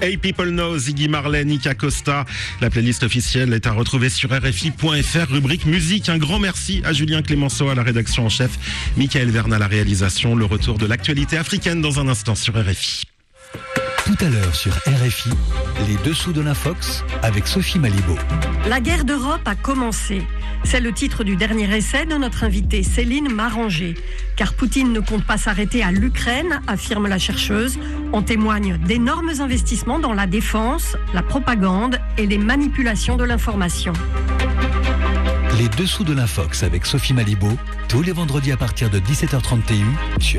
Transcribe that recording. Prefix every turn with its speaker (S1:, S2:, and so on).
S1: Hey People Know, Ziggy Marley, Nika Costa. La playlist officielle est à retrouver sur RFI.fr, rubrique musique. Un grand merci à Julien Clémenceau à la rédaction en chef, Michael Verne à la réalisation. Le retour de l'actualité africaine dans un instant sur RFI.
S2: Tout à l'heure sur RFI, les dessous de l'Infox avec Sophie Malibaud.
S3: La guerre d'Europe a commencé. C'est le titre du dernier essai de notre invitée Céline Maranger. Car Poutine ne compte pas s'arrêter à l'Ukraine, affirme la chercheuse. En témoignent d'énormes investissements dans la défense, la propagande et les manipulations de l'information.
S2: Les dessous de l'Infox avec Sophie Malibaud, tous les vendredis à partir de 17h31 sur